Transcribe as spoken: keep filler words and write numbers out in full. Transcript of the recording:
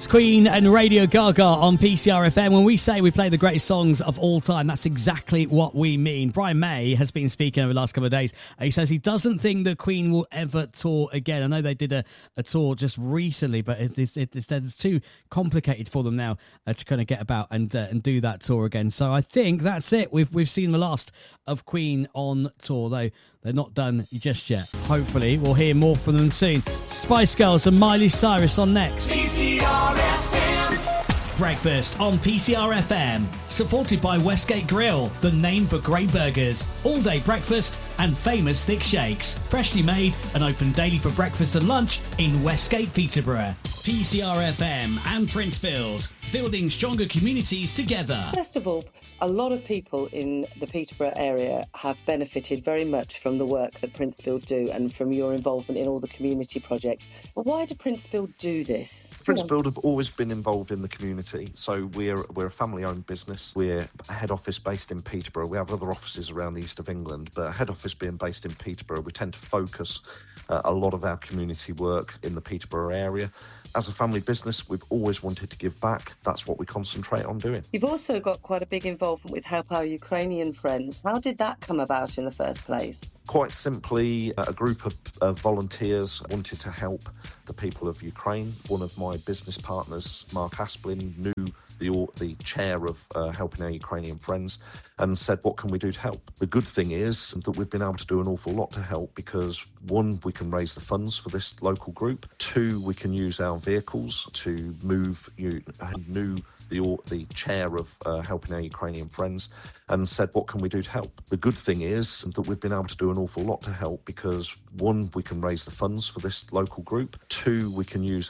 Queen and Radio Gaga on P C R F M. When we say we play the greatest songs of all time, that's exactly what we mean. Brian May has been speaking over the last couple of days. He says he doesn't think the Queen will ever tour again. I know they did a, a tour just recently, but it, it, it, it's, it's too complicated for them now uh, to kind of get about and uh, and do that tour again. So I think that's it. We've we've seen the last of Queen on tour, though they're not done just yet. Hopefully we'll hear more from them soon. Spice Girls and Miley Cyrus on next. P C R F M. Breakfast on P C R F M, supported by Westgate Grill, the name for great burgers, all-day breakfast and famous thick shakes. Freshly made and open daily for breakfast and lunch in Westgate, Peterborough. P C R F M and Princefield, building stronger communities together. First of all, a lot of people in the Peterborough area have benefited very much from the work that Princefield do and from your involvement in all the community projects. But why do Princefield do this? Princefield have always been involved in the community, so we're we're a family-owned business. We're a head office based in Peterborough. We have other offices around the east of England, but a head office being based in Peterborough, we tend to focus uh, a lot of our community work in the Peterborough area. As a family business, we've always wanted to give back. That's what we concentrate on doing. You've also got quite a big involvement with Help Our Ukrainian Friends. How did that come about in the first place? Quite simply, a group of uh, volunteers wanted to help the people of Ukraine. One of my business partners, Mark Asplin, knew the, the chair of uh, Helping Our Ukrainian Friends and said, what can we do to help? The good thing is that we've been able to do an awful lot to help because, one, we can raise the funds for this local group. Two, we can use our vehicles to move. You knew the, the chair of uh, Helping Our Ukrainian Friends and said, what can we do to help? The good thing is that we've been able to do an awful lot to help because, one, we can raise the funds for this local group. Two, we can use